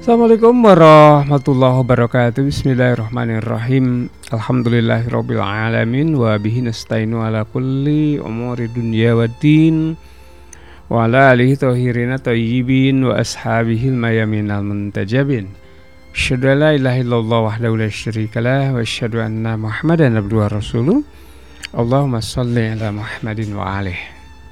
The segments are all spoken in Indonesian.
Assalamualaikum warahmatullahi wabarakatuh. Bismillahirrahmanirrahim. Alhamdulillahirabbil alamin wa bihi nasta'inu ala kulli umuri dunya waddin wa ala alihi thahirina thayyibin wa ashabihil mayaminal muntajabin. Asyhadu an la ilaha illallah wahdahu la syarikalah wa asyhadu anna Muhammadan abduhu wa rasuluh. Allahumma shalli ala Muhammadin wa alihi.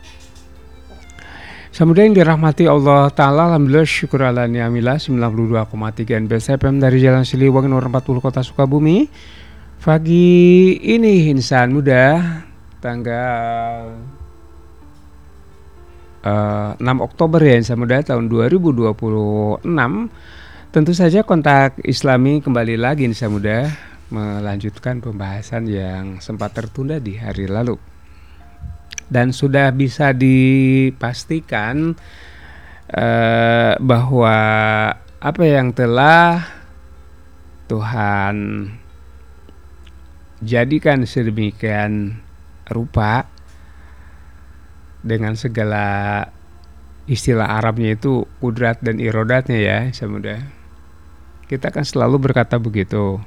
Samudaya yang dirahmati Allah Ta'ala, alhamdulillah syukur ala ni'amillah 92,3 NBS FM dari Jalan Siliwangi nomor 40 Kota Sukabumi. Pagi ini insan muda tanggal 6 Oktober ya insan muda tahun 2026. Tentu saja Kontak Islami kembali lagi insan muda melanjutkan pembahasan yang sempat tertunda di hari lalu. Dan sudah bisa dipastikan bahwa apa yang telah Tuhan jadikan sedemikian rupa dengan segala istilah Arabnya itu kudrat dan irodatnya ya samuda. Kita kan selalu berkata begitu.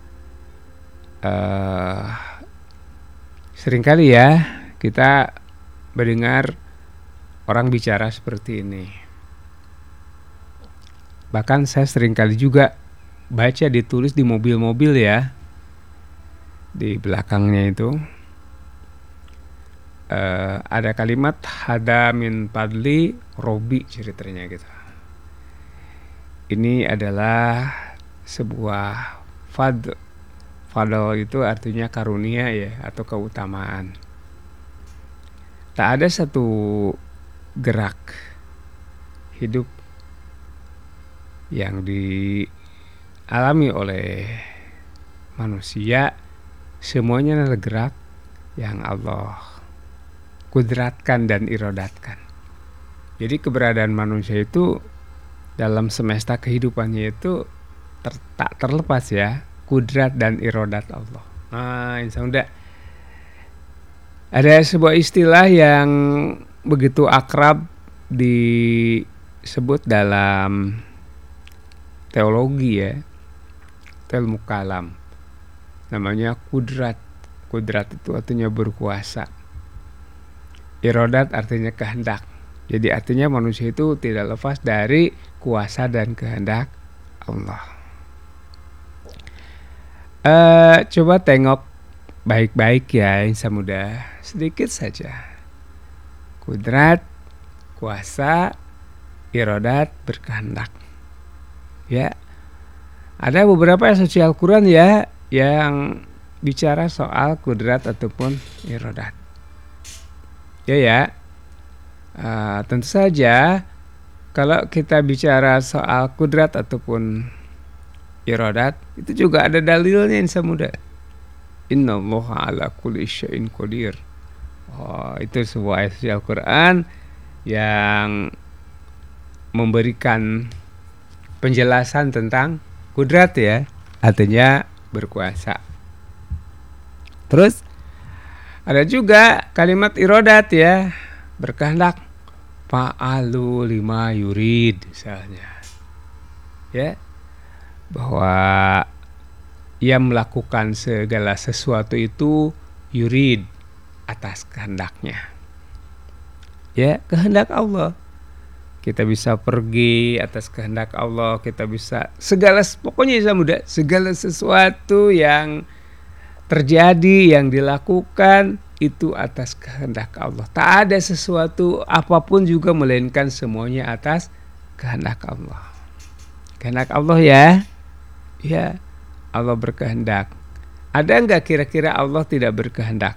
Seringkali ya kita mendengar orang bicara seperti ini. Bahkan saya seringkali juga baca ditulis di mobil-mobil ya, di belakangnya itu ada kalimat hada min padli robi ceritanya gitu. Ini adalah sebuah fadl itu artinya karunia ya atau keutamaan. Tak ada satu gerak hidup yang dialami oleh manusia, semuanya adalah gerak yang Allah kudratkan dan irodatkan. Jadi keberadaan manusia itu dalam semesta kehidupannya itu tak terlepas ya kudrat dan irodat Allah. Nah, insya Allah ada sebuah istilah yang begitu akrab disebut dalam teologi ya, ilmu kalam. Namanya kudrat. Kudrat itu artinya berkuasa. Irodat artinya kehendak. Jadi artinya manusia itu tidak lepas dari kuasa dan kehendak Allah. Coba tengok baik-baik ya insan muda, sedikit saja. Kudrat, kuasa, irodat, berkehendak. Ya. Ada beberapa ayat Al-Qur'an ya yang bicara soal kudrat ataupun irodat. Ya. Tentu saja kalau kita bicara soal kudrat ataupun irodat, itu juga ada dalilnya insan muda. Innallaha ala kulli syai'in qadir. Itu sebuah ayat Al-Quran yang memberikan penjelasan tentang kudrat ya, artinya berkuasa. Terus ada juga kalimat irodat ya, berkehendak. Fa'alu lima yurid misalnya. Ya. Bahwa ia melakukan segala sesuatu itu yurid atas kehendaknya. Ya, kehendak Allah. Kita bisa pergi atas kehendak Allah, kita bisa pokoknya segala sesuatu yang terjadi, yang dilakukan itu atas kehendak Allah. Tak ada sesuatu apapun juga melainkan semuanya atas kehendak Allah. Kehendak Allah ya. Ya. Allah berkehendak. Ada enggak kira-kira Allah tidak berkehendak?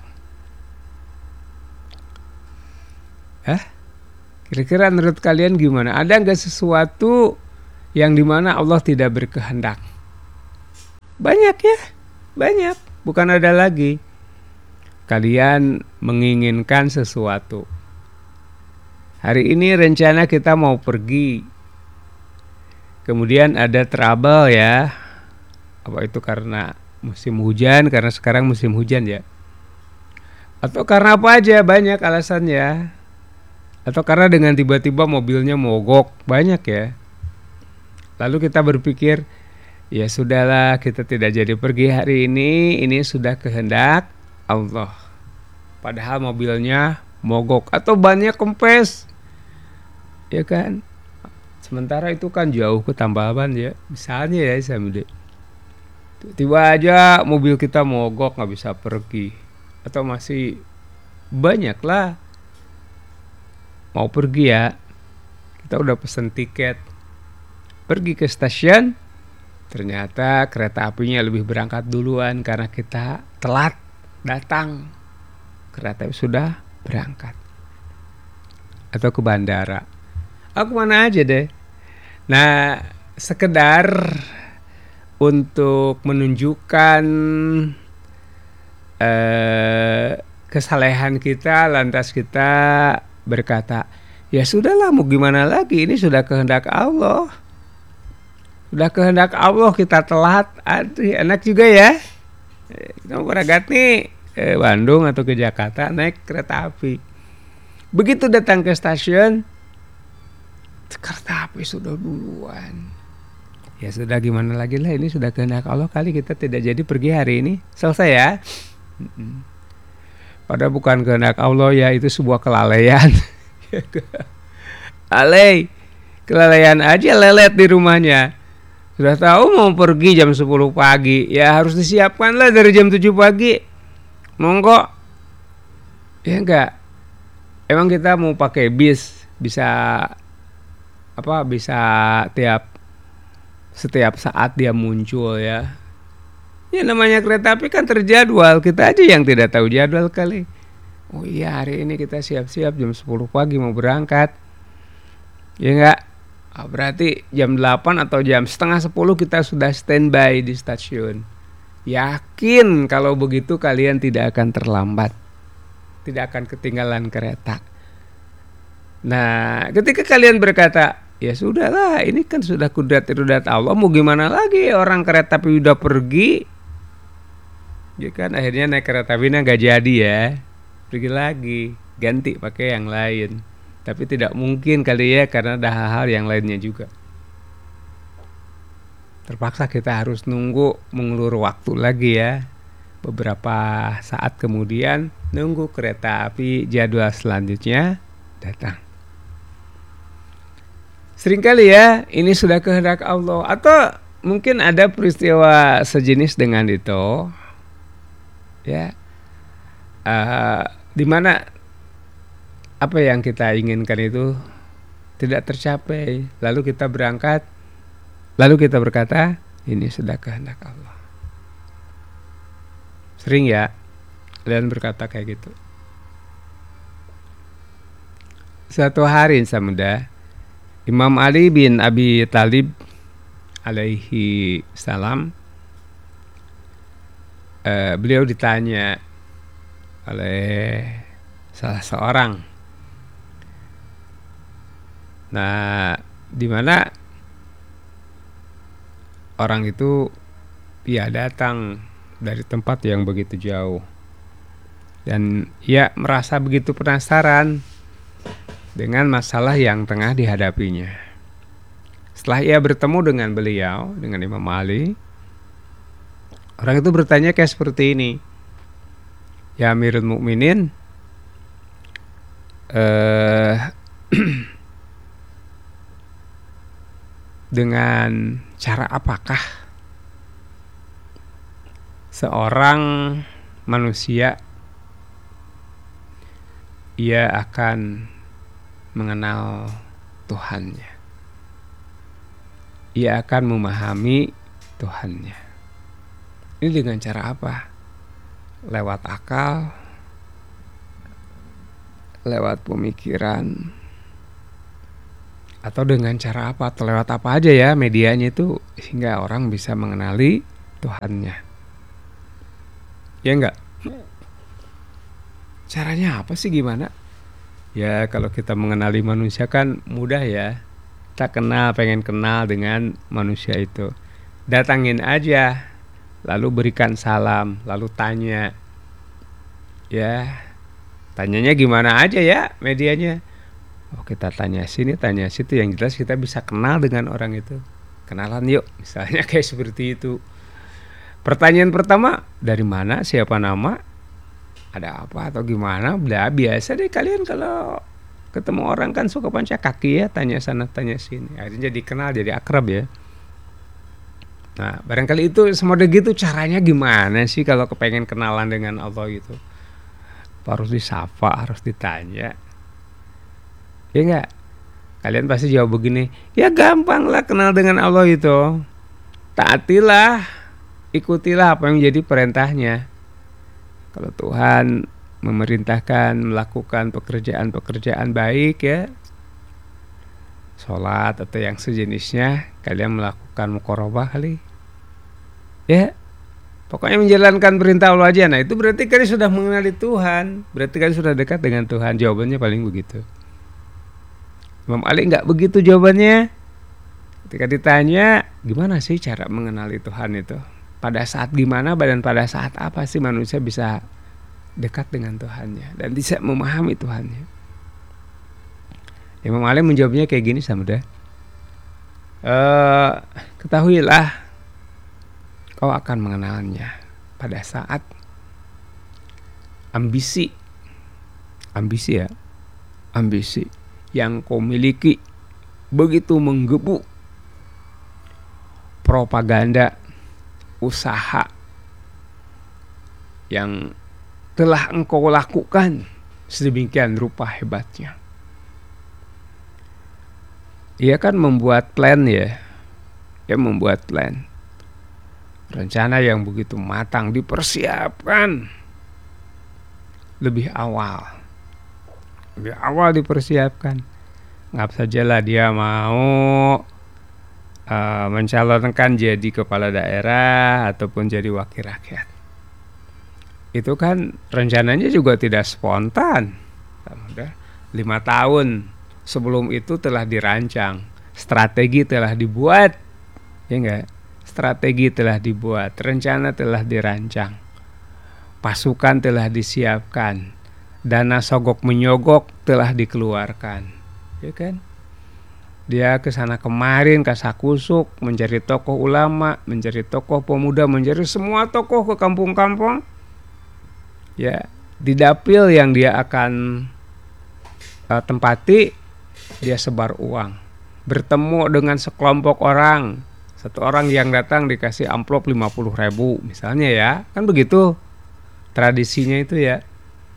Kira-kira menurut kalian gimana? Ada enggak sesuatu yang dimana Allah tidak berkehendak? Banyak ya? Banyak. Bukan ada lagi. Kalian menginginkan sesuatu. Hari ini rencana kita mau pergi. Kemudian ada trouble ya. Apa itu karena musim hujan, karena sekarang musim hujan ya. Atau karena apa aja, banyak alasannya. Atau karena dengan tiba-tiba mobilnya mogok, banyak ya. Lalu kita berpikir, ya sudahlah, kita tidak jadi pergi hari ini sudah kehendak Allah. Padahal mobilnya mogok atau bannya kempes, ya kan? Sementara itu kan jauh ke Tambaban ya, misalnya ya Samide. Tiba aja mobil kita mogok nggak bisa pergi, atau masih banyak lah mau pergi ya. Kita udah pesen tiket, pergi ke stasiun, ternyata kereta apinya lebih berangkat duluan karena kita telat datang. Kereta sudah berangkat. Atau ke bandara. Aku mana aja deh. Nah, sekedar untuk menunjukkan kesalehan kita, lantas kita berkata, ya sudahlah, mau gimana lagi, ini sudah kehendak Allah. Sudah kehendak Allah, kita telat. Aduh, enak juga ya. Kita mau berangkat nih Bandung atau ke Jakarta naik kereta api. Begitu datang ke stasiun, kereta api sudah duluan. Ya sudah, gimana lagi lah, ini sudah kehendak Allah kali, kita tidak jadi pergi hari ini. Selesai ya. Padahal bukan kehendak Allah ya, itu sebuah kelalaian. Alay, kelalaian aja lelet di rumahnya. Sudah tahu mau pergi jam 10 pagi, ya harus disiapkan lah dari jam 7 pagi. Monggo. Ya enggak. Emang kita mau pakai bis bisa setiap saat dia muncul ya. Ya namanya kereta api kan terjadwal, kita aja yang tidak tahu jadwal kali. Oh iya, hari ini kita siap-siap jam 10 pagi mau berangkat. Ya enggak? Berarti jam 8 atau jam setengah 10 kita sudah standby di stasiun. Yakin kalau begitu kalian tidak akan terlambat, tidak akan ketinggalan kereta. Nah, ketika kalian berkata, ya sudahlah, ini kan sudah kudrat Allah, mau gimana lagi, orang kereta api udah pergi. Ya kan, akhirnya naik kereta api nggak jadi ya, pergi lagi, ganti pakai yang lain. Tapi tidak mungkin kali ya, karena ada hal-hal yang lainnya juga. Terpaksa kita harus nunggu, mengulur waktu lagi ya. Beberapa saat kemudian nunggu kereta api jadwal selanjutnya datang. Seringkali ya, ini sudah kehendak Allah. Atau mungkin ada peristiwa sejenis dengan itu, ya, di mana apa yang kita inginkan itu tidak tercapai. Lalu kita berangkat, lalu kita berkata, ini sudah kehendak Allah. Sering ya kalian berkata kayak gitu. Suatu hari Samudha, Imam Ali bin Abi Thalib alaihi salam, beliau ditanya oleh salah seorang. Nah, di mana orang itu ia datang dari tempat yang begitu jauh, dan ia merasa begitu penasaran dengan masalah yang tengah dihadapinya. Setelah ia bertemu dengan beliau, dengan Imam Ali, orang itu bertanya kayak seperti ini, ya Amirul Mukminin, dengan cara apakah seorang manusia ia akan mengenal Tuhannya, ia akan memahami Tuhannya? Ini dengan cara apa? Lewat akal, lewat pemikiran, atau dengan cara apa, atau lewat apa aja ya medianya itu, sehingga orang bisa mengenali Tuhannya. Ya enggak? Caranya apa sih, gimana? Ya kalau kita mengenali manusia kan mudah ya. Kita pengen kenal dengan manusia itu. Datangin aja, lalu berikan salam, lalu tanya. Ya, tanyanya gimana aja ya medianya. Oh, kita tanya sini, tanya situ, yang jelas kita bisa kenal dengan orang itu. kenalan yuk, misalnya kayak seperti itu. Pertanyaan pertama, dari mana, siapa nama, ada apa atau gimana. Udah biasa deh kalian kalau ketemu orang kan suka panca kaki ya, tanya sana tanya sini, akhirnya jadi kenal, jadi akrab ya. Nah barangkali itu semode gitu. Caranya gimana sih kalau kepengen kenalan dengan Allah gitu? Harus disapa, harus ditanya, ya enggak? Kalian pasti jawab begini, ya gampang lah kenal dengan Allah itu. Taatilah, ikutilah apa yang menjadi perintahnya. Kalau Tuhan memerintahkan melakukan pekerjaan-pekerjaan baik ya, sholat atau yang sejenisnya, kalian melakukan muqarabah kali ya, pokoknya menjalankan perintah Allah aja. Nah itu berarti kalian sudah mengenali Tuhan, berarti kalian sudah dekat dengan Tuhan. Jawabannya paling begitu. Imam Ali nggak begitu jawabannya. Ketika ditanya gimana sih cara mengenali Tuhan itu, pada saat gimana dan pada saat apa sih manusia bisa dekat dengan Tuhannya dan bisa memahami Tuhannya, Imam Ali menjawabnya kayak gini, Samudra. Ketahuilah kau akan mengenalnya pada saat ambisi ya, ambisi yang kau miliki begitu menggebu, propaganda usaha yang telah engkau lakukan sedemikian rupa hebatnya. Ia kan membuat plan ya, membuat plan, rencana yang begitu matang, dipersiapkan lebih awal dipersiapkan. Ngap sajalah dia mau mencalonkan jadi kepala daerah ataupun jadi wakil rakyat. Itu kan rencananya juga tidak spontan. 5 tahun sebelum itu telah dirancang, strategi telah dibuat, ya enggak? Strategi telah dibuat, rencana telah dirancang, pasukan telah disiapkan, dana sogok menyogok telah dikeluarkan, ya kan? Dia kesana kemarin kasakusuk, mencari tokoh ulama, mencari tokoh pemuda, mencari semua tokoh ke kampung-kampung. Ya, di dapil yang dia akan tempati, dia sebar uang. Bertemu dengan sekelompok orang, satu orang yang datang dikasih amplop 50.000 misalnya ya, kan begitu tradisinya itu ya.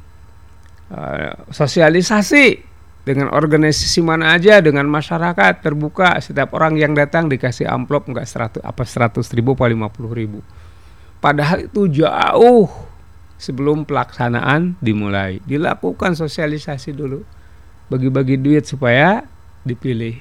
Sosialisasi dengan organisasi mana aja, dengan masyarakat terbuka, setiap orang yang datang dikasih amplop enggak 100.000 apa 50.000. Padahal itu jauh sebelum pelaksanaan dimulai. Dilakukan sosialisasi dulu, bagi-bagi duit supaya dipilih.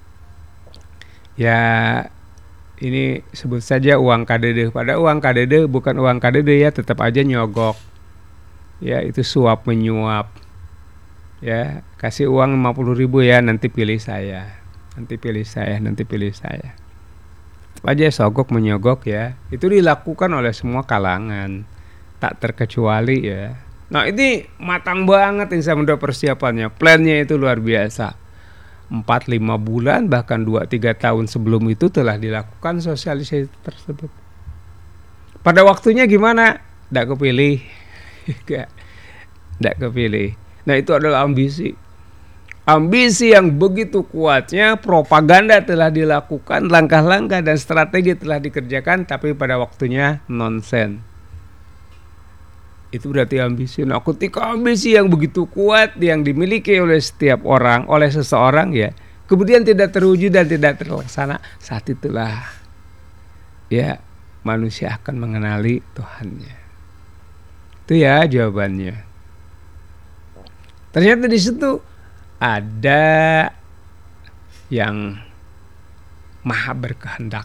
Ya ini sebut saja uang KDD. Pada uang KDD bukan uang KDD ya, tetap aja nyogok. Ya itu suap menyuap. Ya kasih uang 50.000 ya, nanti pilih saya, nanti pilih saya, nanti pilih saya. Tetap aja sogok menyogok ya. Itu dilakukan oleh semua kalangan, tak terkecuali ya. Nah ini matang banget Insan Muda persiapannya, plannya itu luar biasa. 4-5 bulan bahkan 2-3 tahun sebelum itu telah dilakukan sosialisasi tersebut. Pada waktunya gimana? Nggak kepilih. Nggak kepilih. Nah itu adalah ambisi. Ambisi yang begitu kuatnya, propaganda telah dilakukan, langkah-langkah dan strategi telah dikerjakan, tapi pada waktunya nonsen. Itu berarti ambisi. Nah ketika ambisi yang begitu kuat yang dimiliki oleh setiap orang, oleh seseorang ya, kemudian tidak terwujud dan tidak terlaksana, saat itulah ya manusia akan mengenali Tuhannya. Itu ya jawabannya. Ternyata di situ ada yang maha berkehendak.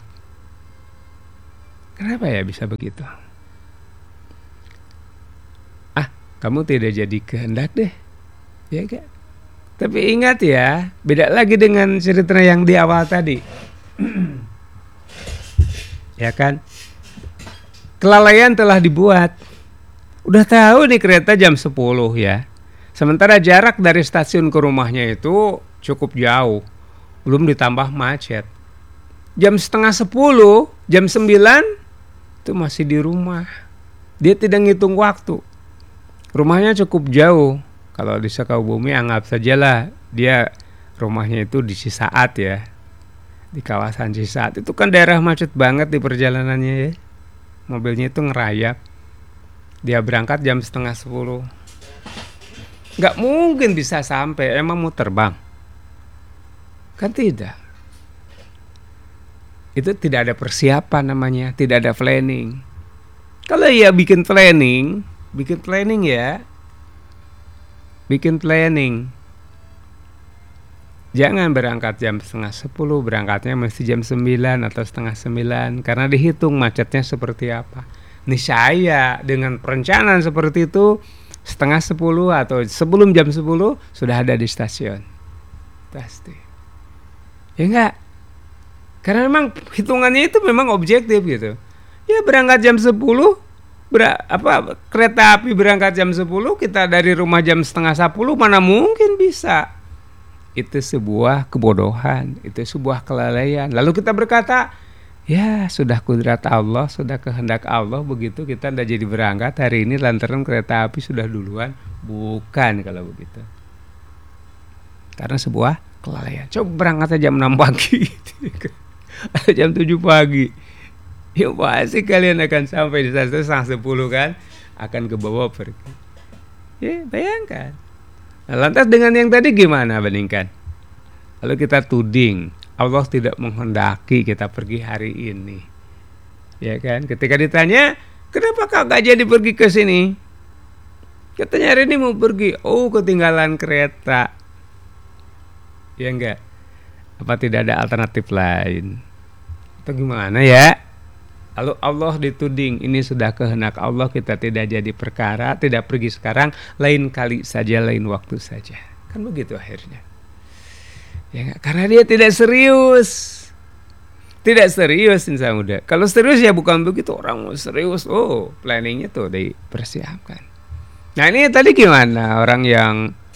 Kenapa ya bisa begitu? Kamu tidak jadi kehendak deh, ya kan? Tapi ingat ya, beda lagi dengan cerita yang di awal tadi. Ya kan? Kelalaian telah dibuat. Udah tahu nih kereta jam 10 ya. Sementara jarak dari stasiun ke rumahnya itu cukup jauh. Belum ditambah macet. jam setengah 10, jam 9 itu masih di rumah. Dia tidak ngitung waktu. Rumahnya cukup jauh. Kalau di Sukabumi anggap sajalah dia rumahnya itu di Cisaat ya. Di kawasan Cisaat. Itu kan daerah macet banget di perjalanannya ya. Mobilnya itu ngerayap. Dia berangkat jam setengah 10. Nggak mungkin bisa sampai. Emang mau terbang? Kan tidak. Itu tidak ada persiapan namanya, tidak ada planning. Kalau ya bikin planning ya, bikin planning. Jangan berangkat jam setengah 10, berangkatnya mesti jam 9 atau setengah 9, karena dihitung macetnya seperti apa. Niscaya dengan perencanaan seperti itu, setengah 10 atau sebelum jam 10 sudah ada di stasiun. Pasti. Ya enggak? Karena memang hitungannya itu memang objektif gitu. Ya berangkat jam 10, kereta api berangkat jam 10, kita dari rumah jam setengah 10, mana mungkin bisa. Itu sebuah kebodohan, itu sebuah kelalaian. Lalu kita berkata, ya sudah kudrat Allah, sudah kehendak Allah, begitu kita tidak jadi berangkat hari ini lantaran kereta api sudah duluan. Bukan kalau begitu. Karena sebuah kelalaian. Coba berangkat jam 6 pagi. Jam 7 pagi ya pasti kalian akan sampai di stasiun setengah 10 kan, akan ke bawah pergi. Ya bayangkan. Nah, lantas dengan yang tadi gimana bandingkan? Lalu kita tuding Allah tidak menghendaki kita pergi hari ini, ya kan? Ketika ditanya kenapa kau gak jadi pergi ke sini, katanya hari ini mau pergi. Oh, ketinggalan kereta. Ya enggak? Apa tidak ada alternatif lain? Atau gimana ya? Lalu Allah dituding, ini sudah kehendak Allah, kita tidak jadi perkara, tidak pergi sekarang, lain kali saja, lain waktu saja. Kan begitu akhirnya. Ya enggak? Karena dia tidak serius. Tidak serius insan muda. Kalau serius ya bukan begitu, orang mau serius. Oh, planningnya tuh dipersiapkan. Nah ini tadi gimana orang yang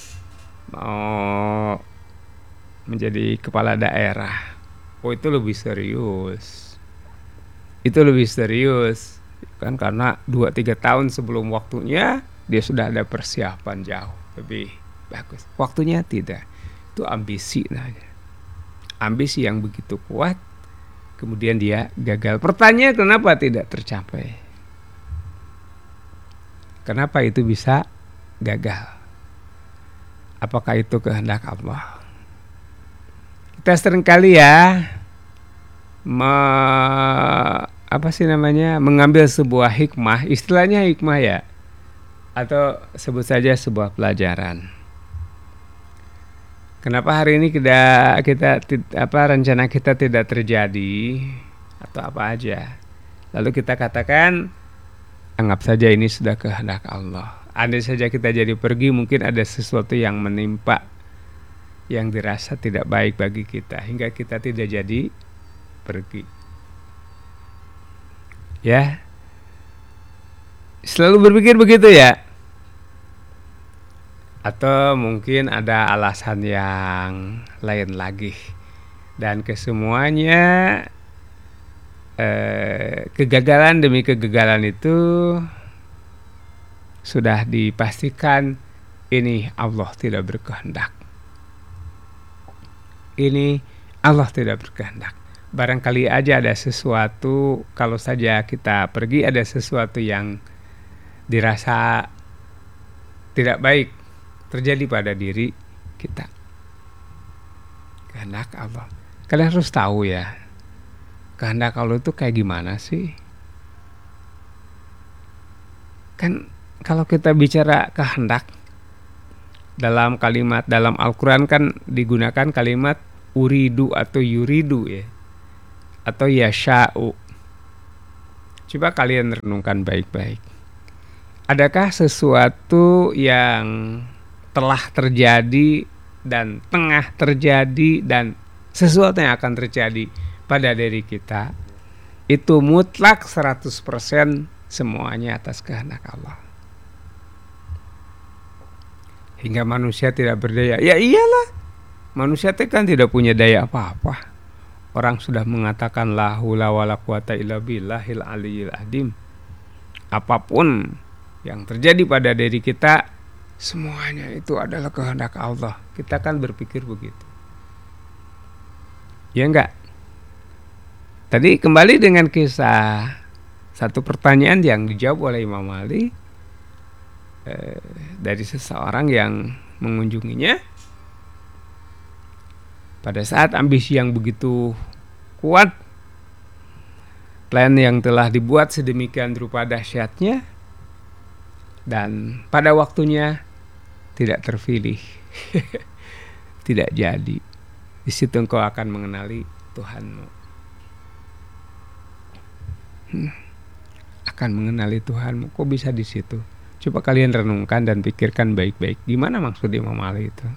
mau menjadi kepala daerah? Oh itu lebih serius. Itu lebih serius kan, karena 2-3 tahun sebelum waktunya dia sudah ada persiapan jauh lebih bagus. Waktunya tidak. Itu ambisi namanya. Ambisi yang begitu kuat, kemudian dia gagal. Pertanyaan kenapa tidak tercapai? Kenapa itu bisa gagal? Apakah itu kehendak Allah? Kita seringkali ya mengambil sebuah hikmah, istilahnya hikmah ya, atau sebut saja sebuah pelajaran. Kenapa hari ini rencana kita tidak terjadi atau apa aja? Lalu kita katakan anggap saja ini sudah kehendak Allah. Andai saja kita jadi pergi, mungkin ada sesuatu yang menimpa yang dirasa tidak baik bagi kita hingga kita tidak jadi pergi. Ya, selalu berpikir begitu ya. Atau mungkin ada alasan yang lain lagi. Dan kesemuanya kegagalan demi kegagalan itu sudah dipastikan ini Allah tidak berkehendak. Ini Allah tidak berkehendak. Barangkali aja ada sesuatu, kalau saja kita pergi ada sesuatu yang dirasa tidak baik terjadi pada diri kita. Kehendak Allah. Kalian harus tahu ya, kehendak Allah itu kayak gimana sih? Kan kalau kita bicara kehendak, dalam kalimat dalam Al-Quran kan digunakan kalimat uridu atau yuridu ya, atau yasha'u. Coba kalian renungkan baik-baik. Adakah sesuatu yang telah terjadi dan tengah terjadi dan sesuatu yang akan terjadi pada diri kita itu mutlak 100% semuanya atas kehendak Allah? Hingga manusia tidak berdaya. Ya iyalah, manusia kan tidak punya daya apa-apa. orang sudah mengatakan la haula wala quwata illa billahil aliyil azim. Apapun yang terjadi pada diri kita, semuanya itu adalah kehendak Allah. Kita kan berpikir begitu. Ya enggak? Tadi kembali dengan kisah satu pertanyaan yang dijawab oleh Imam Ali dari seseorang yang mengunjunginya. Pada saat ambisi yang begitu kuat, plan yang telah dibuat sedemikian rupa dahsyatnya, dan pada waktunya tidak terpilih, tidak jadi. Di situ engkau akan mengenali Tuhanmu. Akan mengenali Tuhanmu. Kok bisa di situ? Coba kalian renungkan dan pikirkan baik-baik. Gimana maksud Imam Ali itu?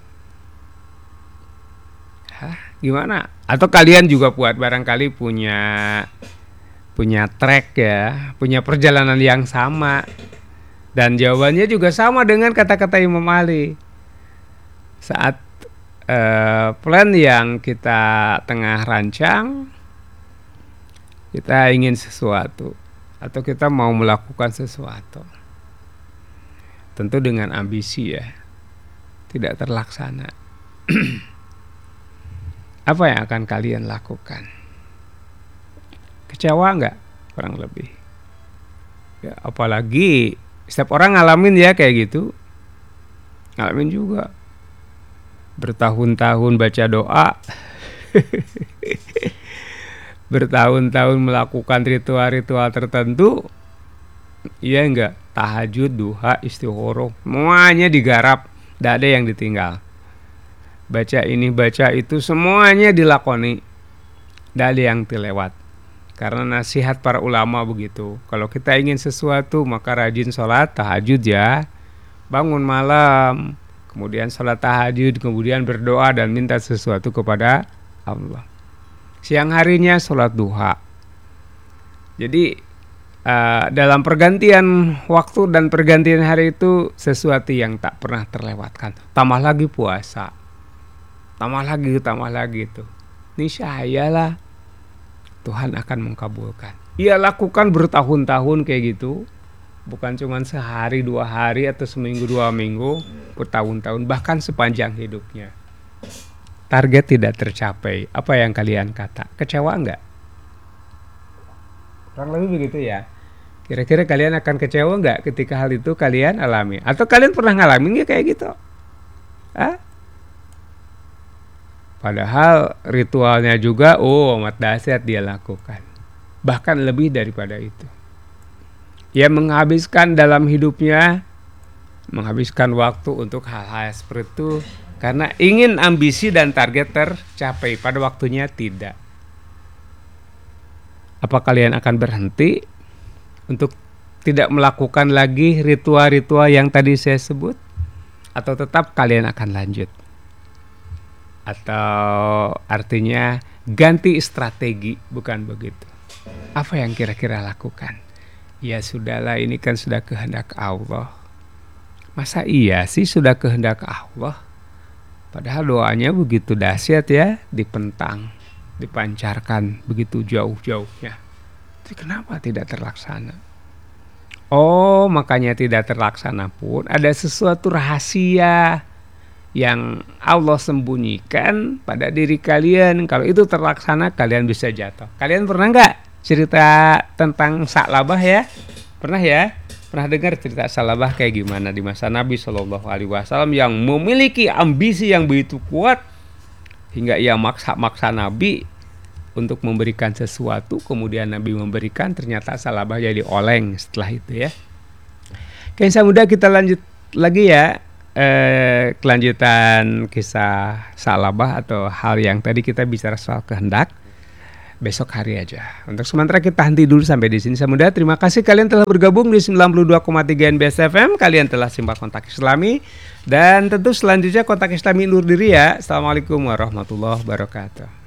Gimana? Atau kalian juga buat barangkali punya track ya, punya perjalanan yang sama, dan jawabannya juga sama dengan kata-kata Imam Ali. Saat plan yang kita tengah rancang, kita ingin sesuatu atau kita mau melakukan sesuatu, tentu dengan ambisi ya, tidak terlaksana. Apa yang akan kalian lakukan? Kecewa nggak? Kurang lebih ya, apalagi setiap orang ngalamin ya kayak gitu. Ngalamin juga. Bertahun-tahun baca doa, bertahun-tahun melakukan ritual-ritual tertentu, iya enggak? Tahajud, duha, istikharah, semuanya digarap, tidak ada yang ditinggal. Baca ini, baca itu, semuanya dilakoni, tidak ada yang terlewat. Karena nasihat para ulama begitu. Kalau kita ingin sesuatu, maka rajin sholat tahajud ya, bangun malam, kemudian sholat tahajud, kemudian berdoa dan minta sesuatu kepada Allah. Siang harinya sholat duha. Jadi dalam pergantian waktu dan pergantian hari itu sesuatu yang tak pernah terlewatkan. Tambah lagi puasa, tambah lagi itu. Niscayalah Tuhan akan mengkabulkan. Ia lakukan bertahun-tahun kayak gitu. Bukan cuma sehari, 2 hari, atau seminggu, 2 minggu, bertahun-tahun, bahkan sepanjang hidupnya. Target tidak tercapai. Apa yang kalian kata? Kecewa enggak? Kurang lebih begitu ya. Kira-kira kalian akan kecewa enggak ketika hal itu kalian alami? Atau kalian pernah ngalamin nggak kayak gitu? Padahal ritualnya juga amat dahsyat dia lakukan. Bahkan lebih daripada itu. Ia menghabiskan dalam hidupnya, menghabiskan waktu untuk hal-hal seperti itu karena ingin ambisi dan target tercapai. Pada waktunya tidak. Apa kalian akan berhenti untuk tidak melakukan lagi ritual-ritual yang tadi saya sebut? Atau tetap kalian akan lanjut? Atau artinya ganti strategi? Bukan begitu. Apa yang kira-kira lakukan? Ya sudahlah, ini kan sudah kehendak Allah. Masa iya sih sudah kehendak Allah? Padahal doanya begitu dahsyat ya, dipentang, dipancarkan begitu jauh-jauhnya. Tapi kenapa tidak terlaksana? Oh, makanya tidak terlaksana pun ada sesuatu rahasia yang Allah sembunyikan pada diri kalian. Kalau itu terlaksana, kalian bisa jatuh. Kalian pernah nggak cerita tentang Sa'labah ya? Pernah ya? Pernah dengar cerita Sa'labah kayak gimana di masa Nabi SAW yang memiliki ambisi yang begitu kuat hingga ia maksa Nabi untuk memberikan sesuatu, kemudian Nabi memberikan, ternyata Sa'labah jadi oleng setelah itu ya. Kisah muda kita lanjut lagi ya, kelanjutan kisah Sa'labah atau hal yang tadi kita bicara soal kehendak. Besok hari aja. Untuk sementara kita henti dulu sampai di sini. Samuda, terima kasih kalian telah bergabung di 92,3 NBS FM. Kalian telah simak Kontak Islami. Dan tentu selanjutnya Kontak Islami undur diri ya. Assalamualaikum warahmatullahi wabarakatuh.